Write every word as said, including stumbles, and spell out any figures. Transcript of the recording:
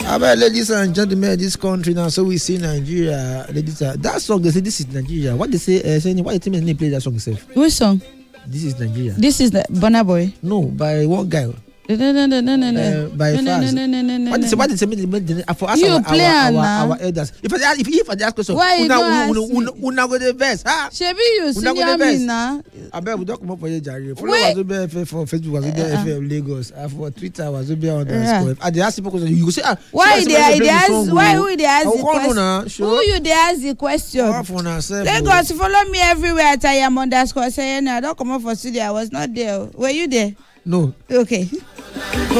About ladies and gentlemen, this country now, so we see Nigeria. Ladies, uh, that song they say this is Nigeria. What they say? Uh, saying why the team play that song itself? Which song? This is Nigeria. This is the Burna Boy. No, by one guy. No, no, no, no, no, no. Uh, by no, no, fast. no, no, no, no, What no. they say? What they say? Me, for us, You our, play our, now. our, our elders. If I if if I ask question, Why you una don't ask una una me? una go the best, huh? Shebi you senior me now. I bet we don't come up for you, Jerry. Follow Wait. us over for Facebook, was over Uh-uh. F M Lagos, uh, for Twitter, was over on Yeah. the I they ask people question. You go say, ah, Why see, they somebody they play the ask? song, Why oh. who they ask I the will call question? una, sure. Who you they ask the question? Call for una self, Lagos, follow me everywhere at I am underscore saying I don't come up for studio. I was not there. Were you there? No. Okay.